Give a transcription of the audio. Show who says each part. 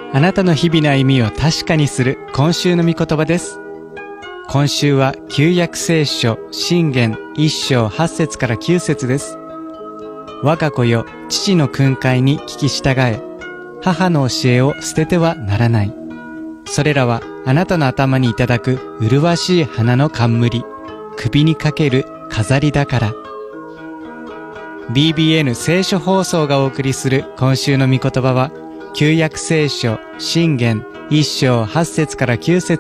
Speaker 1: あなたの日々の歩みを確かにする今週の御言葉です。今週は旧約聖書箴言1章8節から9節です。我が子よ、父の訓戒に聞き従え、母の教えを捨ててはならない。それらはあなたの頭にいただく麗しい花の冠、首にかける飾りだから。BBN 聖書放送がお送りする今週の御言葉は、旧約聖書箴言1章8節から9節